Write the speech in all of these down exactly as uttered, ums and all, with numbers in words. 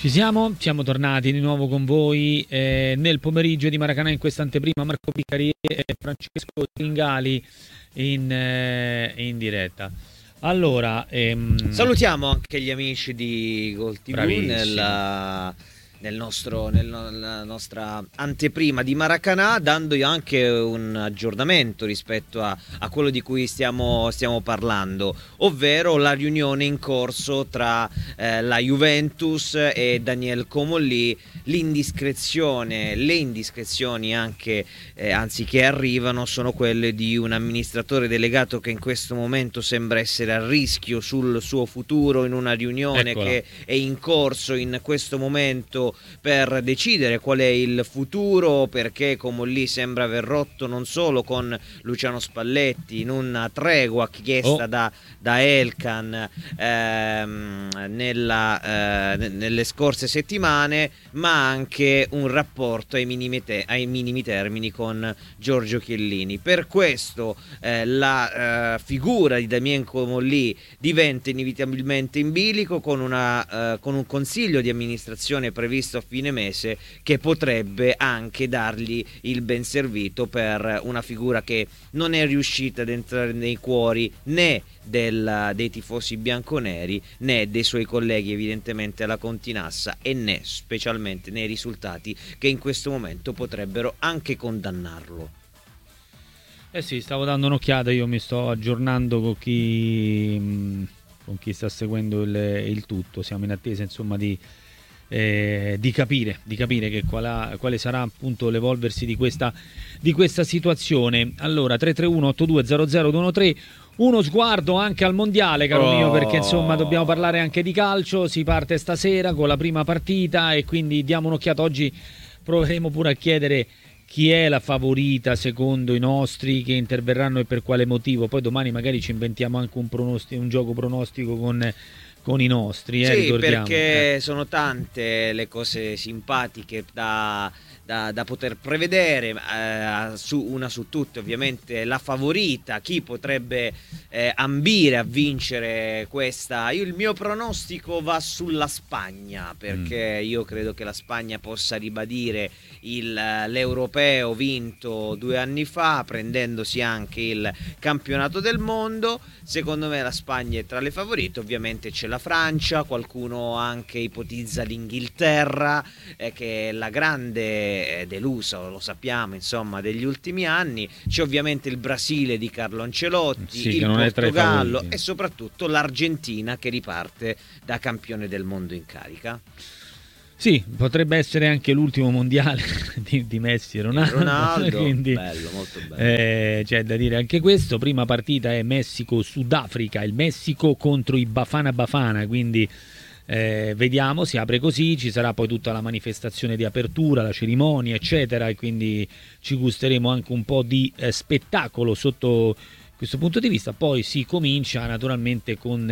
Ci siamo, siamo tornati di nuovo con voi eh, nel pomeriggio di Maracanã. In questa anteprima Marco Piccari e Francesco Tringali in, eh, in diretta. Allora, ehm... salutiamo anche gli amici di Gol ti vu nella, nel nostro, nella nostra anteprima di Maracanã, dandogli anche un aggiornamento rispetto a, a quello di cui stiamo, stiamo parlando, ovvero la riunione in corso tra eh, la Juventus e Daniel Comolli. L'indiscrezione, le indiscrezioni anche, eh, anzi che arrivano, sono quelle di un amministratore delegato che in questo momento sembra essere a rischio sul suo futuro in una riunione Eccola. che è in corso in questo momento per decidere qual è il futuro, perché Comolli sembra aver rotto non solo con Luciano Spalletti in una tregua chiesta oh. da, da Elkan ehm, nella, eh, nelle scorse settimane, ma anche un rapporto ai minimi, te- ai minimi termini con Giorgio Chiellini. Per questo eh, la eh, figura di Damien Comolli diventa inevitabilmente in bilico, con, una, eh, con un consiglio di amministrazione previsto a fine mese che potrebbe anche dargli il ben servito per una figura che non è riuscita ad entrare nei cuori né del, dei tifosi bianconeri né dei suoi colleghi evidentemente alla Continassa, e né specialmente nei risultati che in questo momento potrebbero anche condannarlo. Eh sì, stavo dando un'occhiata, io mi sto aggiornando con chi, con chi sta seguendo il, il tutto, siamo in attesa insomma di Eh, di capire, di capire che qual quale sarà appunto l'evolversi di questa, di questa situazione. Allora tre tre uno otto due zero zero due uno tre, uno sguardo anche al mondiale, caro oh. mio, perché insomma dobbiamo parlare anche di calcio. Si parte stasera con la prima partita e quindi diamo un'occhiata. Oggi proveremo pure a chiedere chi è la favorita secondo i nostri, che interverranno e per quale motivo. Poi domani magari ci inventiamo anche un, pronostico, un gioco pronostico con con i nostri, eh, sì, ricordiamo. perché eh. sono tante le cose simpatiche da, da, da poter prevedere, eh, su, una su tutte ovviamente la favorita, chi potrebbe eh, ambire a vincere questa. Io, il mio pronostico va sulla Spagna, perché mm. io credo che la Spagna possa ribadire il, l'europeo vinto due anni fa, prendendosi anche il campionato del mondo. Secondo me la Spagna è tra le favorite, ovviamente c'è la Francia, qualcuno anche ipotizza l'Inghilterra, eh, che è la grande eh, delusa, lo sappiamo, insomma, degli ultimi anni. C'è ovviamente il Brasile di Carlo Ancelotti, sì, il Portogallo e soprattutto l'Argentina, che riparte da campione del mondo in carica. Sì, potrebbe essere anche l'ultimo mondiale di, di Messi e Ronaldo, Ronaldo quindi bello, molto bello. Eh, c'è da dire anche questo. Prima partita è Messico-Sudafrica, il Messico contro i Bafana Bafana, quindi eh, vediamo, si apre così, ci sarà poi tutta la manifestazione di apertura, la cerimonia eccetera, e quindi ci gusteremo anche un po' di eh, spettacolo sotto questo punto di vista. Poi si comincia naturalmente con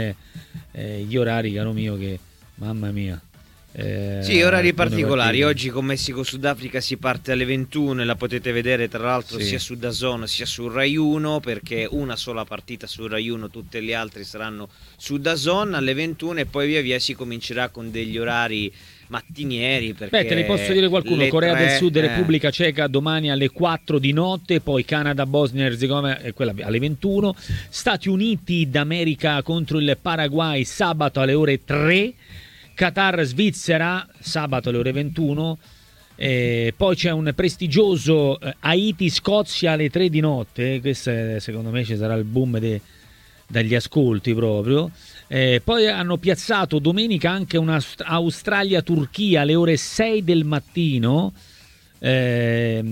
eh, gli orari, caro mio, che mamma mia. Eh, sì, orari particolari. Oggi con Messico-Sudafrica si parte alle ventuno e la potete vedere tra l'altro sì. sia su DAZN sia su Rai uno, perché una sola partita su Rai uno, tutte le altre saranno su DAZN alle ventuno, e poi via via si comincerà con degli orari mattinieri. Perché Beh, te ne posso dire qualcuno: Corea tre, del Sud e eh. Repubblica Ceca domani alle quattro di notte, poi Canada, Bosnia e Erzegovina, eh, quella alle ventuno, Stati Uniti d'America contro il Paraguay sabato alle ore tre, Qatar Svizzera sabato alle ore ventuno, eh, poi c'è un prestigioso eh, Haiti Scozia alle tre di notte. Questo è, secondo me ci sarà il boom de, dagli ascolti proprio. Eh, poi hanno piazzato domenica anche una Australia Turchia alle ore sei del mattino, eh,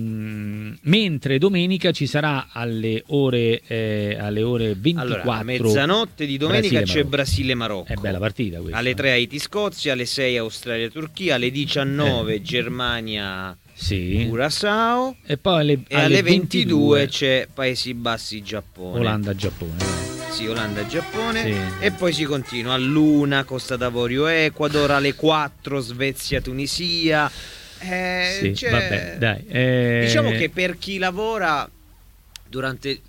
mentre domenica ci sarà alle ore eh, alle ore ventiquattro, allora, a mezzanotte di domenica c'è Brasile-Marocco. È bella partita questa. Alle tre Haiti-Scozia, alle sei Australia-Turchia, alle diciannove eh. Germania sì. Curaçao, e poi alle, e alle, alle ventidue, ventidue c'è Paesi Bassi-Giappone. Olanda-Giappone. Sì, Olanda-Giappone, sì. E poi si continua all'una Costa d'Avorio-Ecuador, alle quattro Svezia-Tunisia. Eh, sì, cioè, vabbè, dai. Eh... Diciamo che per chi lavora durante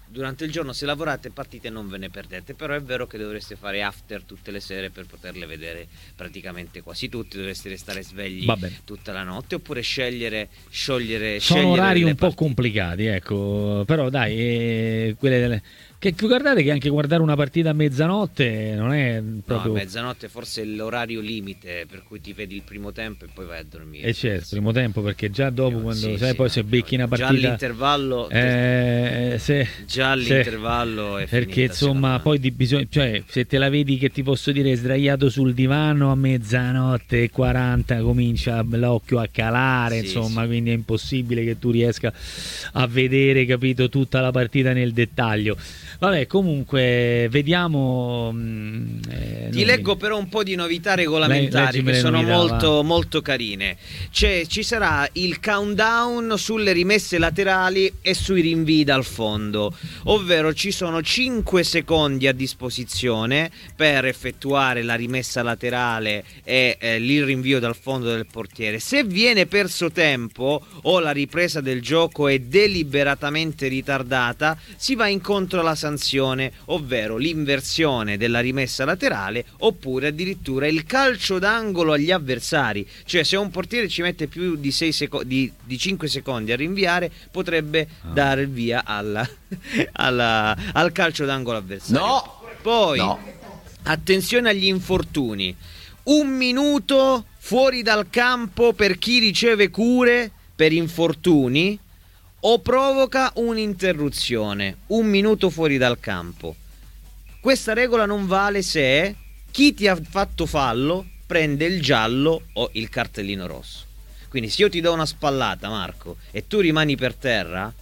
durante il giorno se lavorate partite non ve ne perdete, però è vero che dovreste fare after tutte le sere per poterle vedere praticamente quasi tutte, dovreste restare svegli tutta la notte, oppure scegliere sciogliere sono scegliere orari un partite. po' complicati, ecco, però dai, eh, quelle delle... Che guardate che anche guardare una partita a mezzanotte non è proprio... No, a mezzanotte forse è l'orario limite per cui ti vedi il primo tempo e poi vai a dormire. E certo, primo tempo, perché già dopo Io, quando sì, sai sì, poi no, se becchi una partita... Già all'intervallo... Eh, se, già all'intervallo se, è perché finita, insomma poi di bisogno, cioè se te la vedi che ti posso dire sdraiato sul divano a mezzanotte e quaranta comincia l'occhio a calare, sì, insomma, sì. Quindi è impossibile che tu riesca a vedere, capito, tutta la partita nel dettaglio. Vabbè, comunque vediamo. Eh, Ti leggo mi... però un po' di novità regolamentari che sono novità, molto, molto carine. C'è, ci sarà il countdown sulle rimesse laterali e sui rinvii dal fondo, ovvero ci sono cinque secondi a disposizione per effettuare la rimessa laterale e eh, il rinvio dal fondo del portiere. Se viene perso tempo o la ripresa del gioco è deliberatamente ritardata, si va incontro alla sanzione, ovvero l'inversione della rimessa laterale oppure addirittura il calcio d'angolo agli avversari. Cioè se un portiere ci mette più di, sei seco- di, di cinque secondi a rinviare, potrebbe ah. dare il via alla, alla, al calcio d'angolo avversario. No! Poi no. attenzione agli infortuni, un minuto fuori dal campo per chi riceve cure per infortuni o provoca un'interruzione, un minuto fuori dal campo. Questa regola non vale se chi ti ha fatto fallo prende il giallo o il cartellino rosso. Quindi se io ti do una spallata, Marco, e tu rimani per terra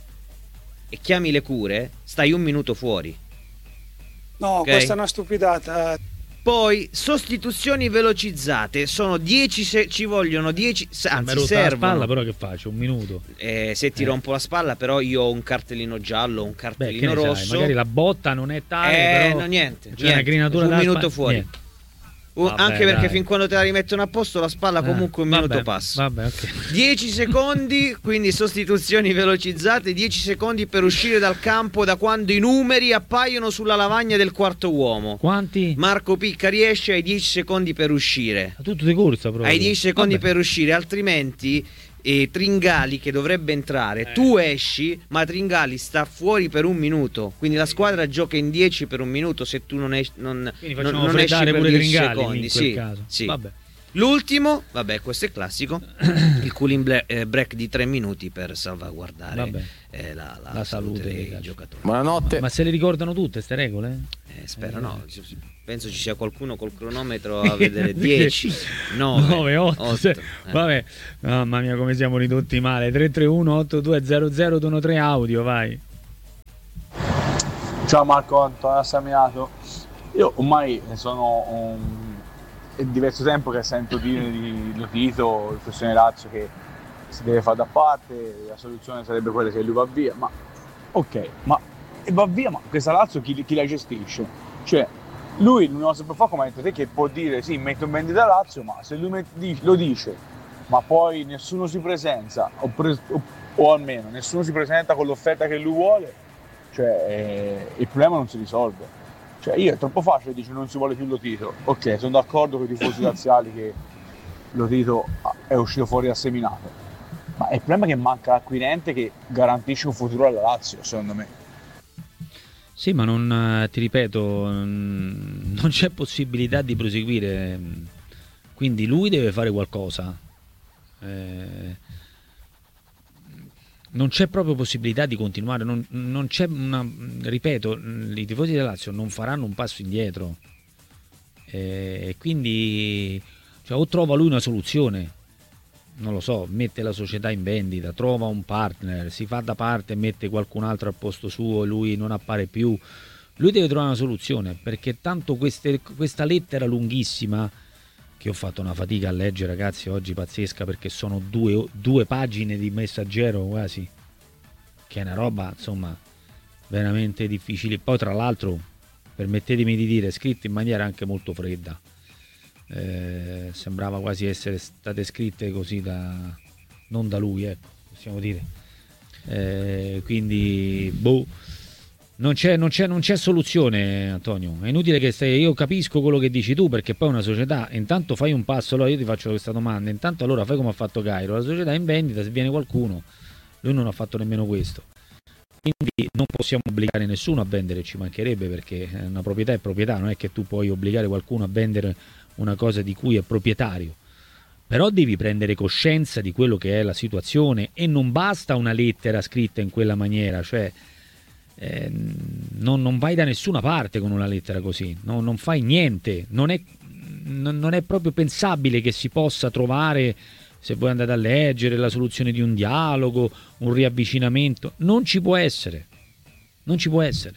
e chiami le cure, stai un minuto fuori. No, okay? Questa è una stupidata. Poi sostituzioni velocizzate, sono dieci se- ci vogliono dieci, anzi servono. La spalla, però che faccio? Un minuto. Eh, se ti eh. rompo la spalla, però io ho un cartellino giallo, un cartellino Beh, rosso. Sai, magari la botta non è tale, eh, però no, niente, c'è una grinatura un da minuto spa- fuori. Niente. Uh, Vabbè, anche perché dai. fin quando te la rimettono a posto la spalla comunque eh, un vabbè, minuto passa. Vabbè, okay. dieci secondi, quindi sostituzioni velocizzate, dieci secondi per uscire dal campo da quando i numeri appaiono sulla lavagna del quarto uomo. Quanti? Marco Picca riesce ai dieci secondi per uscire. Tutto di corsa proprio. Ai dieci secondi vabbè. per uscire, altrimenti e Tringali che dovrebbe entrare, eh. tu esci, ma Tringali sta fuori per un minuto, quindi la squadra gioca in dieci per un minuto se tu non esci, non, quindi non, non esci per pure dieci Tringali secondi in quel sì, caso. Sì. Vabbè. L'ultimo, vabbè, questo è classico, il cooling break di tre minuti per salvaguardare eh, la, la, la salute, salute dei giocatori. Buonanotte. Ma se le ricordano tutte queste regole? Eh, spero eh, no. Penso ci sia qualcuno col cronometro a vedere dieci, nove, otto. Se... Eh. Vabbè, mamma mia, come siamo ridotti male. tre tre uno otto due zero zero due uno tre audio, vai. Ciao Marco, Antonio Assamiato. Io ormai sono un... è diverso tempo che sento dire di Lotito, il questione Lazio, che si deve fare da parte, la soluzione sarebbe quella che lui va via, ma ok, ma e va via, ma questa Lazio chi, chi la gestisce? Cioè, lui non si può fare come hai detto te, che può dire sì, metto in vendita Lazio, ma se lui met- lo dice, ma poi nessuno si presenta, o, pre- o, o almeno nessuno si presenta con l'offerta che lui vuole, cioè eh, il problema non si risolve. Cioè io è troppo facile, dice non si vuole più Lotito. Ok, sono d'accordo con i tifosi laziali che Lotito è uscito fuori dal seminato, ma il problema è che manca l'acquirente che garantisce un futuro alla Lazio, secondo me. Sì, ma non, ti ripeto, non c'è possibilità di proseguire, quindi lui deve fare qualcosa. Eh, non c'è proprio possibilità di continuare, non, non c'è una, ripeto, i tifosi della Lazio non faranno un passo indietro, e eh, quindi cioè, o trova lui una soluzione, non lo so, mette la società in vendita, trova un partner, si fa da parte e mette qualcun altro al posto suo, lui non appare più. Lui deve trovare una soluzione, perché tanto queste, questa lettera lunghissima, che ho fatto una fatica a leggere, ragazzi, oggi pazzesca, perché sono due, due pagine di messaggero quasi, che è una roba, insomma, veramente difficile. Poi tra l'altro, permettetemi di dire, scritte in maniera anche molto fredda. Eh, sembrava quasi essere state scritte così da non da lui, ecco, possiamo dire, eh, quindi boh, Non c'è, non, c'è, non c'è soluzione, Antonio. È inutile che stai. Io capisco quello che dici tu, perché poi una società, intanto fai un passo. Allora io ti faccio questa domanda. Intanto allora fai come ha fatto Cairo. La società è in vendita, se viene qualcuno, lui non ha fatto nemmeno questo. Quindi non possiamo obbligare nessuno a vendere, ci mancherebbe, perché una proprietà è proprietà, non è che tu puoi obbligare qualcuno a vendere una cosa di cui è proprietario. Però devi prendere coscienza di quello che è la situazione, e non basta una lettera scritta in quella maniera, cioè eh, non, non vai da nessuna parte con una lettera così, no, non fai niente, non è, non, non è proprio pensabile che si possa trovare, se voi andate a leggere, la soluzione di un dialogo, un riavvicinamento. Non ci può essere, non ci può essere,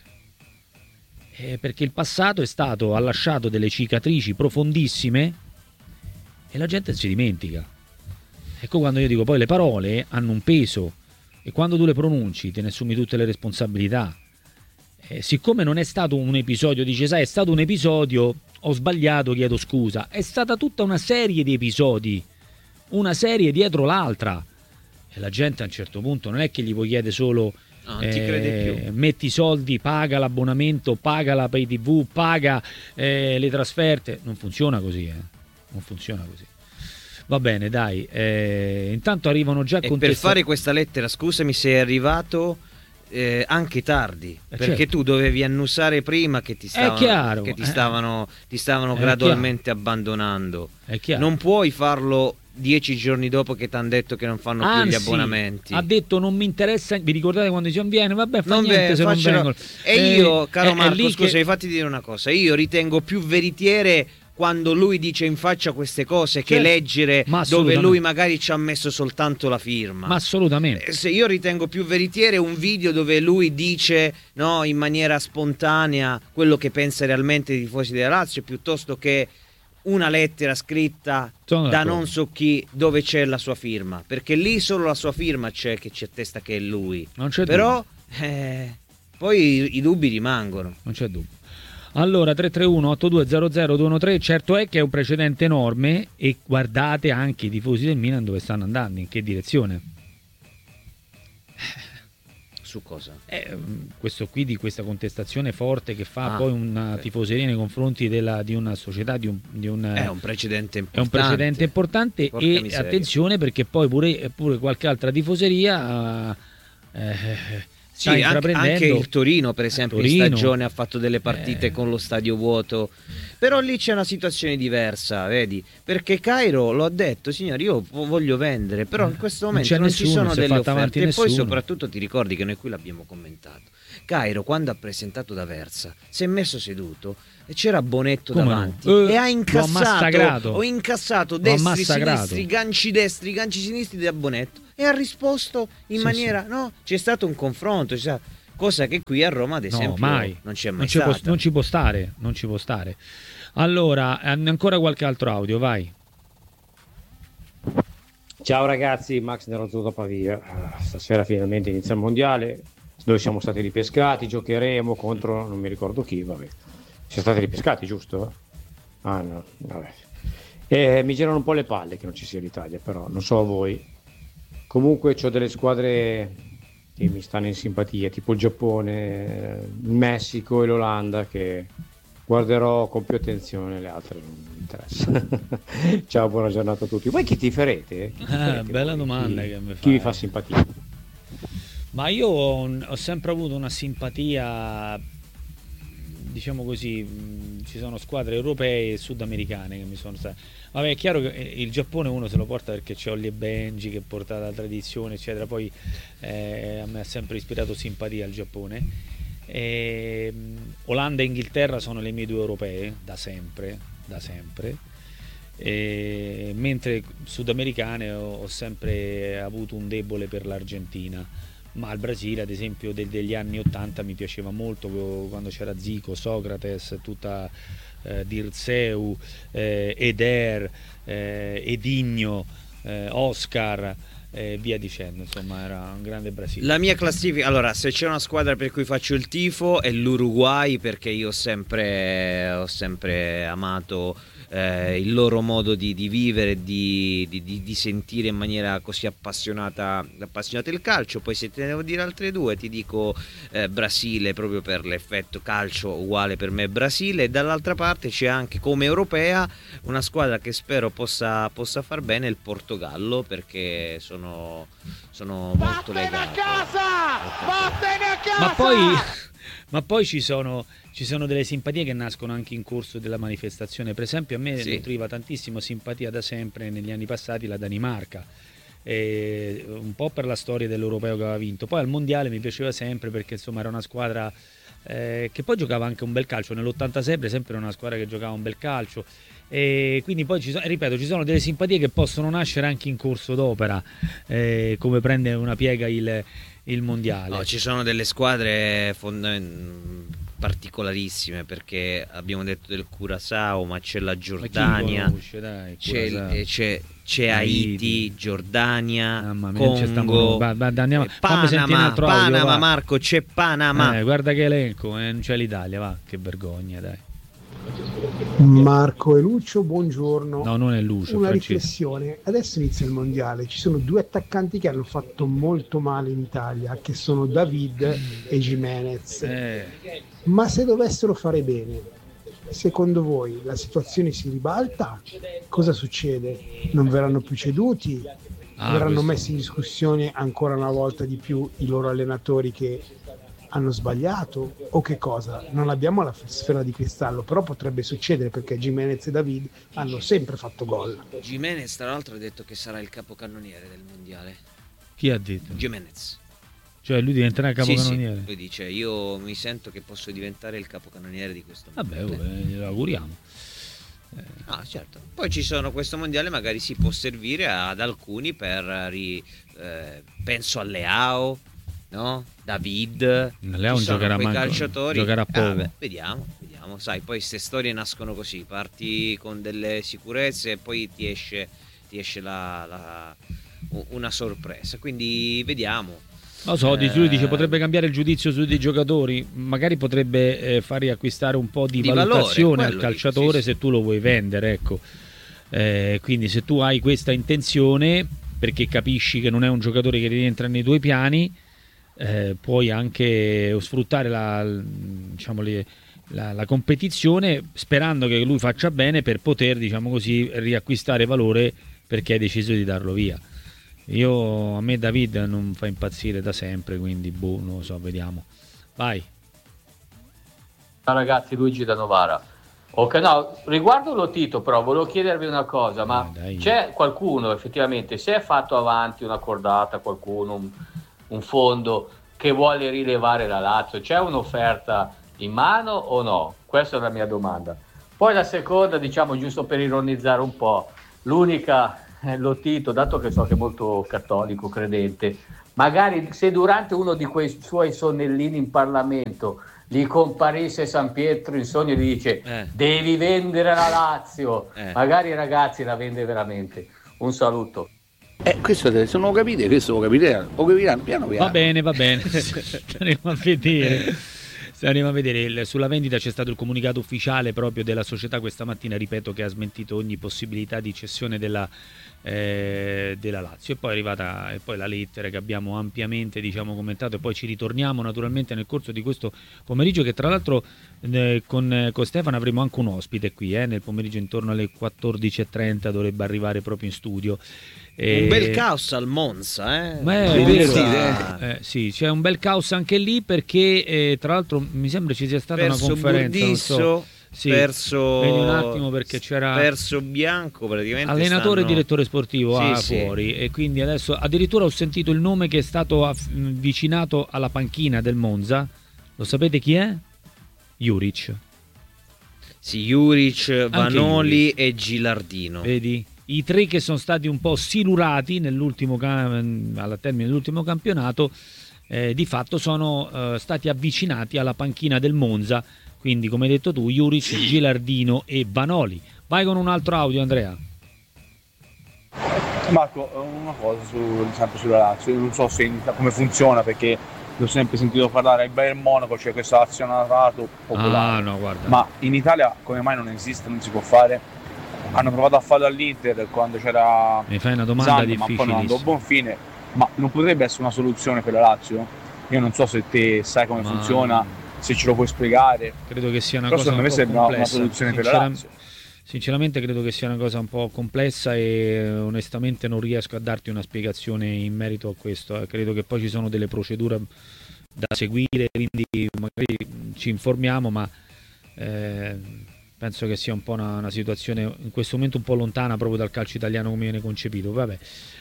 eh, perché il passato è stato, ha lasciato delle cicatrici profondissime e la gente si dimentica. Ecco, quando io dico poi le parole hanno un peso e quando tu le pronunci te ne assumi tutte le responsabilità. Eh, siccome non è stato un episodio, dice sai è stato un episodio, ho sbagliato, chiedo scusa. È stata tutta una serie di episodi, una serie dietro l'altra, e la gente a un certo punto non è che gli puoi chiedere solo no, non ti eh, crede più. Metti i soldi, paga l'abbonamento, paga la pay tv, paga eh, le trasferte. Non funziona così, eh. non funziona così. Va bene, dai, eh, intanto arrivano già e contesta- per fare questa lettera, scusami, sei arrivato eh, anche tardi, eh, perché certo. tu dovevi annusare prima che ti stavano, è chiaro, che ti eh. stavano, ti stavano è gradualmente chiaro. abbandonando. È chiaro. Non puoi farlo dieci giorni dopo che ti hanno detto che non fanno Anzi, più gli abbonamenti. Ha detto non mi interessa, vi ricordate quando dicevano viene, vabbè fa non niente beh, se faccelo. non vengono. E io, caro eh, Marco, scusa, che... mi fatti dire una cosa, io ritengo più veritiere quando lui dice in faccia queste cose, certo, che leggere dove lui magari ci ha messo soltanto la firma. Ma assolutamente. Se io ritengo più veritiere un video dove lui dice no, in maniera spontanea quello che pensa realmente dei tifosi della Lazio, piuttosto che una lettera scritta Sono da d'accordo. non so chi dove c'è la sua firma, perché lì solo la sua firma c'è, che ci attesta che è lui. Non c'è Però eh, poi i, i dubbi rimangono. Non c'è dubbio. Allora tre tre uno otto due zero zero due uno tre, certo è che è un precedente enorme, e guardate anche i tifosi del Milan dove stanno andando, in che direzione. Su cosa? Eh, questo qui di questa contestazione forte che fa ah, poi una eh. tifoseria nei confronti della, di una società, di un, di un, è un precedente importante. È un precedente importante Porca e miseria. Attenzione, perché poi pure, pure qualche altra tifoseria eh, sì, anche, anche il Torino per esempio Torino, in stagione ha fatto delle partite eh. con lo stadio vuoto, però lì c'è una situazione diversa, vedi, perché Cairo lo ha detto, signori, io voglio vendere, però in questo momento non, non nessuno, ci sono delle offerte. E poi soprattutto ti ricordi che noi qui l'abbiamo commentato, Cairo quando ha presentato D'Aversa si è messo seduto e c'era Bonetto Come davanti no? eh, e ha incassato ho incassato destri sinistri, ganci destri, ganci sinistri da Bonetto, e ha risposto in sì, maniera sì. no, c'è stato un confronto, c'è stato, cosa che qui a Roma ad esempio no, mai. non c'è mai non stata. Ci può, non ci può stare, non ci può stare. Allora, ancora qualche altro audio, vai. Ciao ragazzi, Max Nerozzo da Pavia. Stasera finalmente inizia il mondiale, noi siamo stati ripescati, giocheremo contro non mi ricordo chi, vabbè. Siamo stati ripescati, giusto? Ah no, vabbè. E mi girano un po' le palle che non ci sia l'Italia, però non so voi. Comunque ho delle squadre che mi stanno in simpatia, tipo il Giappone, il Messico e l'Olanda, che guarderò con più attenzione, le altre non mi interessano. Ciao, buona giornata a tutti. Voi chi tiferete? Chi tiferete ah, bella voi? domanda chi, che mi fai. Chi vi fa simpatia? Ma io ho, ho sempre avuto una simpatia, diciamo così, mh, ci sono squadre europee e sudamericane che mi sono state. Vabbè, è chiaro che il Giappone uno se lo porta perché c'è Ollie e Benji che porta la tradizione, eccetera. Poi eh, a me ha sempre ispirato simpatia il Giappone. E, mh, Olanda e Inghilterra sono le mie due europee da sempre, da sempre. E, mentre sudamericane ho, ho sempre avuto un debole per l'Argentina. Ma il Brasile, ad esempio, del, degli anni ottanta mi piaceva molto, quando c'era Zico, Socrates, tutta eh, Dirceu, eh, Eder, eh, Edinho, eh, Oscar, e eh, via dicendo, insomma era un grande Brasile. La mia classifica, allora, se c'è una squadra per cui faccio il tifo è l'Uruguay, perché io ho sempre, ho sempre amato eh, il loro modo di, di vivere, di, di, di sentire in maniera così appassionata, appassionata il calcio. Poi se te ne devo dire altre due ti dico eh, Brasile, proprio per l'effetto calcio uguale per me Brasile, e dall'altra parte c'è anche come europea una squadra che spero possa, possa far bene, il Portogallo, perché sono, sono molto legato. Ma poi, ma poi ci sono, ci sono delle simpatie che nascono anche in corso della manifestazione. Per esempio a me Sì. nutriva tantissimo simpatia da sempre negli anni passati la Danimarca, e un po' per la storia dell'europeo che aveva vinto. Poi al mondiale mi piaceva sempre perché insomma era una squadra eh, che poi giocava anche un bel calcio. Nell'ottantasei per esempio era una squadra che giocava un bel calcio, e quindi poi ci sono, ripeto, ci sono delle simpatie che possono nascere anche in corso d'opera, eh, come prende una piega il, il mondiale. No, ci sono delle squadre fonda- particolarissime, perché abbiamo detto del Curaçao, ma c'è la Giordania, conosce, dai, c'è, il- Curaçao. eh, c'è, c'è Haiti, Giordania, Mamma mia, ci stiamo- Congo, va- va- andiamo- eh, fammi sentire un Panama, altro audio, Panama, va. Marco, c'è Panama. Eh, guarda che elenco, eh, non c'è l'Italia, va, che vergogna, dai. Marco e Lucio, buongiorno. No, non è Lucio, Una Francesco. riflessione, adesso inizia il mondiale, ci sono due attaccanti che hanno fatto molto male in Italia, che sono David e Jimenez, Eh, ma se dovessero fare bene, secondo voi la situazione si ribalta? Cosa succede? Non verranno più ceduti? ah, verranno questo- messi in discussione ancora una volta di più i loro allenatori che hanno sbagliato, o che cosa? Non abbiamo la sfera di cristallo, però potrebbe succedere, perché Jimenez e David hanno sempre fatto gol. Jimenez tra l'altro ha detto che sarà il capocannoniere del mondiale. Chi ha detto? Jimenez. Cioè lui diventerà il Sì, capocannoniere? sì, lui dice io mi sento che posso diventare il capocannoniere di questo Vabbè, mondiale. oh, eh, glielo auguriamo. Ah, certo. Poi ci sono questo mondiale, magari si può servire ad alcuni per ri, eh, penso a Leao, no? David. Leao Ci sono giocherà quei manco- calciatori. giocherà Eh, poco. vabbè, vediamo, vediamo. Sai, poi queste storie nascono così, parti con delle sicurezze e poi ti esce, ti esce la, la- una sorpresa. Quindi vediamo. Non lo so, di- lui dice Eh, potrebbe cambiare il giudizio sui dei giocatori, magari potrebbe eh, far riacquistare un po' di, Di valore, valutazione al quello calciatore, dico, sì, se tu lo vuoi vendere, ecco. Eh, quindi se tu hai questa intenzione, perché capisci che non è un giocatore che rientra nei tuoi piani, eh, puoi anche sfruttare la, diciamo, le- la, la competizione sperando che lui faccia bene per poter, diciamo così, riacquistare valore, perché hai deciso di darlo via. Io, a me David non fa impazzire da sempre, quindi boh, non lo so, vediamo. Vai. Ciao ragazzi, Luigi da Novara. Ok, no, riguardo Lotito però volevo chiedervi una cosa, ma Eh, dai. c'è qualcuno effettivamente, se è fatto avanti una cordata, qualcuno, un, un fondo che vuole rilevare la Lazio, c'è un'offerta in mano o no? Questa è la mia domanda. Poi la seconda, diciamo, giusto per ironizzare un po', l'unica eh, Lotito, dato che so che è molto cattolico, credente, magari se durante uno di quei suoi sonnellini in Parlamento gli comparisse San Pietro in sogno e gli dice Eh. devi vendere la Lazio, Eh. magari i ragazzi la vende veramente. Un saluto. Eh, questo se non lo capite, questo lo capiranno, lo capiranno piano piano. Va bene, va bene. Staremo a vedere. Staremo a vedere. Il- sulla vendita c'è stato il comunicato ufficiale proprio della società questa mattina, ripeto, che ha smentito ogni possibilità di cessione della, eh, della Lazio. E poi è arrivata e poi la lettera che abbiamo ampiamente, diciamo, commentato, e poi ci ritorniamo naturalmente nel corso di questo pomeriggio, che tra l'altro eh, con, con Stefano avremo anche un ospite qui, eh, nel pomeriggio intorno alle quattordici e trenta dovrebbe arrivare proprio in studio. Un bel caos al Monza, eh? Ma è Monza- vero, eh, sì, c'è un bel caos anche lì, perché eh, tra l'altro mi sembra ci sia stata perso una conferenza, non so. Burdisso, Sì, perso vedi un attimo, perché c'era perso Bianco, praticamente allenatore stanno- e direttore sportivo Sì, ah, sì. fuori, e quindi adesso addirittura ho sentito il nome che è stato aff- avvicinato alla panchina del Monza. Lo sapete chi è? Juric. Sì, Juric, Vanoli Juric. e Gilardino. Vedi? I tre che sono stati un po' silurati nell'ultimo cam- alla termine dell'ultimo campionato, eh, di fatto sono eh, stati avvicinati alla panchina del Monza, quindi come hai detto tu, Juric, Gilardino e Vanoli. Vai con un altro audio, Andrea. Marco, una cosa su, sempre sulla Lazio, io non so se in- come funziona, perché l'ho sempre sentito parlare al Bayern Monaco, c'è questo azionato popolare, Ah, no, guarda. ma in Italia come mai non esiste, non si può fare? hanno provato a farlo all'Inter quando c'era mi fai una domanda Zan, ma poi non andò a buon fine. Ma non potrebbe essere una soluzione per la Lazio? Io non so se te sai come ma... funziona, se ce lo puoi spiegare. Credo che sia una Però cosa un po' sembra complessa. Una soluzione per la Lazio. Sinceramente credo che sia una cosa un po' complessa e onestamente non riesco a darti una spiegazione in merito a questo. Credo che poi ci sono delle procedure da seguire, quindi magari ci informiamo, ma eh, penso che sia un po' una, una situazione in questo momento un po' lontana proprio dal calcio italiano come viene concepito. Vabbè.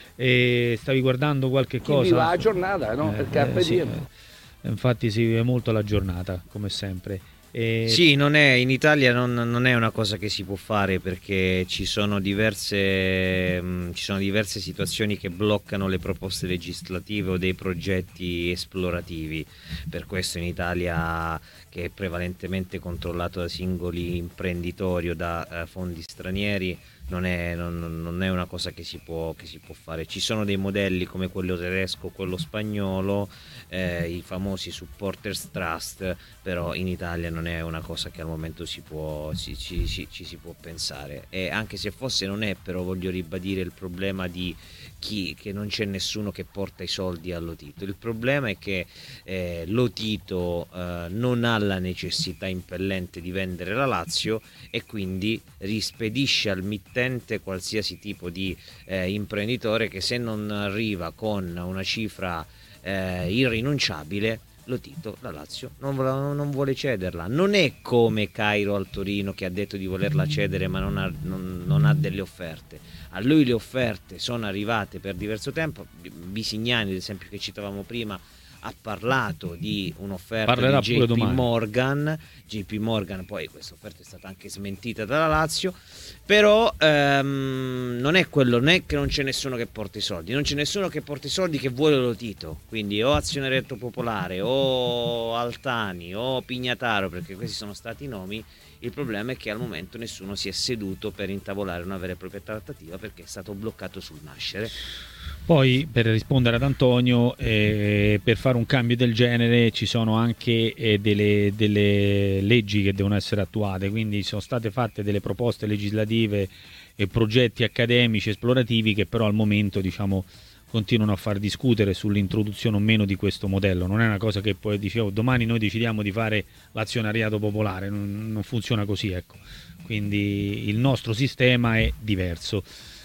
E stavi guardando qualche Chi cosa? vive la giornata, no? Eh, Perché eh, sì, eh, infatti si vive molto la giornata, come sempre. E... Sì, non è, in Italia non, non è una cosa che si può fare perché ci sono diverse mh, ci sono diverse situazioni che bloccano le proposte legislative o dei progetti esplorativi. Per questo in Italia, che è prevalentemente controllato da singoli imprenditori o da uh, fondi stranieri, non è, non, non è una cosa che si può, che si può fare. Ci sono dei modelli come quello tedesco, quello spagnolo, eh, i famosi supporters trust, però in Italia non è una cosa che al momento si può, ci, ci, ci, ci si può pensare. E anche se fosse non è, però voglio ribadire il problema di chi, che non c'è nessuno che porta i soldi allo Tito. Il problema è che eh, lo Tito eh, non ha la necessità impellente di vendere la Lazio e quindi rispedisce al mittente qualsiasi tipo di eh, imprenditore che, se non arriva con una cifra eh, irrinunciabile, lo Tito, la Lazio non vuole, non vuole cederla. Non è come Cairo al Torino, che ha detto di volerla cedere ma non ha, non, non ha delle offerte. A lui le offerte sono arrivate per diverso tempo. Bisignani, ad esempio, che citavamo prima, ha parlato di un'offerta Parlerà di J P Morgan. J P Morgan, poi questa offerta è stata anche smentita dalla Lazio, però ehm, non è quello, non è che non c'è nessuno che porta i soldi, non c'è nessuno che porta i soldi che vuole lo Tito, quindi o Azionariato Popolare o Altani o Pignataro, perché questi sono stati i nomi. Il problema è che al momento nessuno si è seduto per intavolare una vera e propria trattativa perché è stato bloccato sul nascere. Poi, per rispondere ad Antonio, eh, per fare un cambio del genere ci sono anche eh, delle, delle leggi che devono essere attuate, quindi sono state fatte delle proposte legislative e progetti accademici esplorativi che però al momento, diciamo, continuano a far discutere sull'introduzione o meno di questo modello. Non è una cosa che poi dicevo domani noi decidiamo di fare l'azionariato popolare, non, non funziona così, ecco. Quindi il nostro sistema è diverso.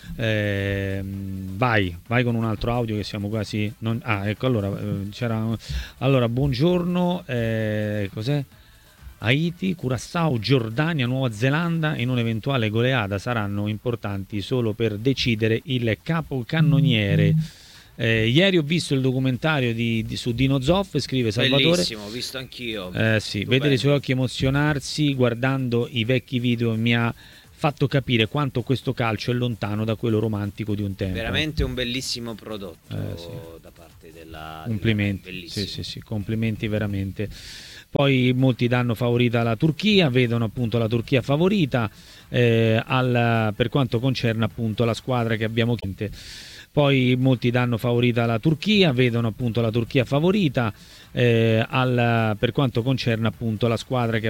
Eh, vai, vai con un altro audio che siamo quasi non... ah ecco allora eh, c'era allora buongiorno, eh, cos'è? Haiti, Curaçao, Giordania, Nuova Zelanda in un'eventuale goleada saranno importanti solo per decidere il capocannoniere. Eh, ieri ho visto il documentario di, di, su Dino Zoff, scrive Salvatore. Bellissimo, ho visto anch'io. Eh, sì, vedere i suoi occhi emozionarsi guardando i vecchi video mi ha fatto capire quanto questo calcio è lontano da quello romantico di un tempo. Veramente un bellissimo prodotto eh, sì. da parte della... Complimenti, della... sì, sì, sì, complimenti veramente. Poi molti danno favorita alla Turchia, vedono appunto la Turchia favorita eh, al, per quanto concerne appunto la squadra che abbiamo chiesto. Poi molti danno favorita alla Turchia, vedono appunto la Turchia favorita eh, al, per quanto concerne appunto la squadra che